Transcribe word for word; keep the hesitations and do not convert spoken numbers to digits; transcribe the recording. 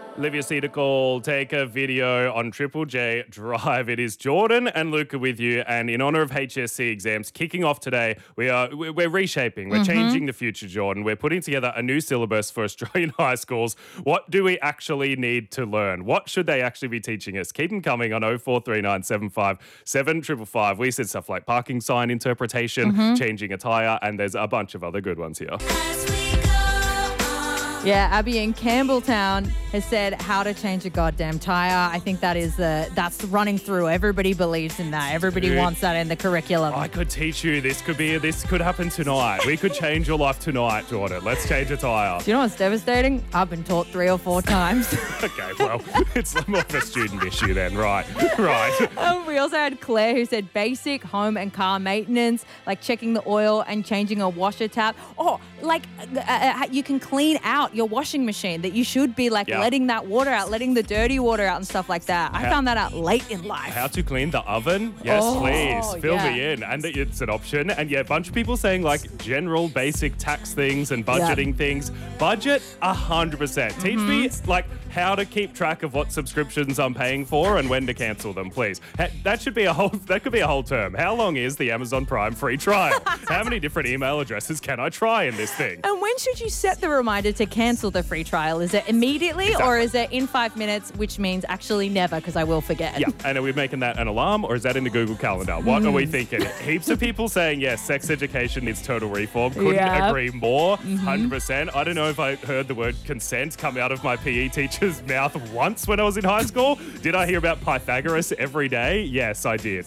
Olivia Cedar take a video on Triple J Drive. It is Jordan and Luca with you, and in honour of H S C exams kicking off today, we are we're reshaping, we're mm-hmm. changing the future, Jordan. We're putting together a new syllabus for Australian high schools. What do we actually need to learn? What should they actually be teaching us? Keep them coming on oh four three nine seven five seven five five. We said stuff like parking sign interpretation, mm-hmm. changing a tyre, and there's a bunch of other good ones here. Yeah, Abby in Campbelltown has said how to change a goddamn tyre. I think that is the that's running through. Everybody believes in that. Everybody Dude, wants that in the curriculum. I could teach you. This could be. This could happen tonight. We could change your life tonight, Jordan. Let's change a tyre. Do you know what's devastating? I've been taught three or four times. Okay, well, it's more of a student issue then, right? Right. Um, we also had Claire who said basic home and car maintenance, like checking the oil and changing a washer tap. Oh, like uh, uh, you can clean out your washing machine, that you should be like yep. letting that water out, letting the dirty water out and stuff like that. I how, found that out late in life. How to clean the oven? Yes, oh, please. Fill yeah. me in. And it's an option. And yeah, a bunch of people saying like general basic tax things and budgeting yep. things. Budget, one hundred percent. Mm-hmm. Teach me like how to keep track of what subscriptions I'm paying for and when to cancel them, please. That should be a whole, that could be a whole term. How long is the Amazon Prime free trial? How many different email addresses can I try in this thing? And when should you set the reminder to cancel the free trial? Is it immediately exactly. or is it in five minutes, which means actually never, because I will forget? Yeah, and are we making that an alarm or is that in the Google Calendar? What mm. are we thinking? Heaps of people saying, yes, sex education needs total reform. Couldn't yep. agree more, mm-hmm. one hundred percent. I don't know if I heard the word consent come out of my P E teacher's mouth once when I was in high school. Did I hear about Pythagoras every day? Yes, I did.